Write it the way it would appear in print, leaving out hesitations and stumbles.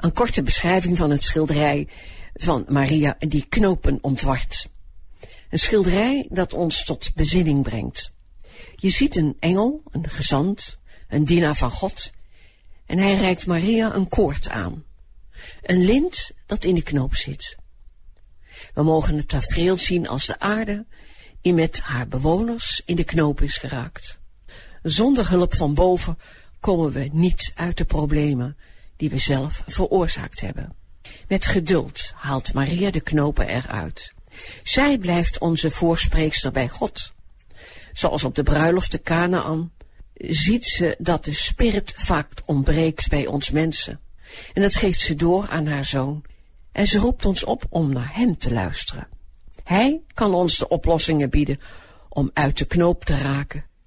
Een korte beschrijving van het schilderij van Maria die knopen ontwart. Een schilderij dat ons tot bezinning brengt. Je ziet een engel, een gezant, een dienaar van God, en hij reikt Maria een koord aan. Een lint dat in de knoop zit. We mogen het tafereel zien als de aarde, die met haar bewoners in de knoop is geraakt. Zonder hulp van boven komen we niet uit de problemen die we zelf veroorzaakt hebben. Met geduld haalt Maria de knopen eruit. Zij blijft onze voorspreekster bij God. Zoals op de bruiloft te Kanaan ziet ze dat de spirit vaak ontbreekt bij ons mensen. En dat geeft ze door aan haar zoon. En ze roept ons op om naar hem te luisteren. Hij kan ons de oplossingen bieden om uit de knoop te raken